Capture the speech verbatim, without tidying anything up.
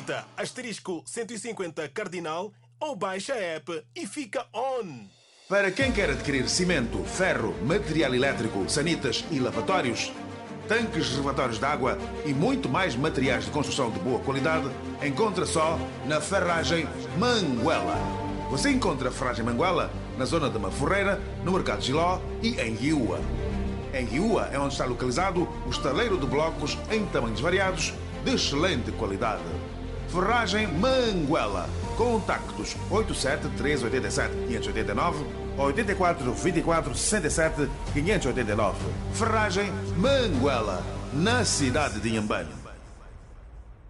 Digita asterisco cento e cinquenta cardinal ou baixa a app e fica on. Para quem quer adquirir cimento, ferro, material elétrico, sanitas e lavatórios, tanques reservatórios de água e muito mais materiais de construção de boa qualidade, encontra só na Ferragem Manguela. Você encontra a Ferragem Manguela na zona de Maforreira, no Mercado Giló e em Hiúa. Em Hiúa é onde está localizado o estaleiro de blocos em tamanhos variados, de excelente qualidade. Ferragem Manguela. Contactos oito sete três oito sete cinco oito nove, oito quatro dois quatro sessenta e sete quinhentos e oitenta e nove. Ferragem Manguela, na cidade de Inhambanho.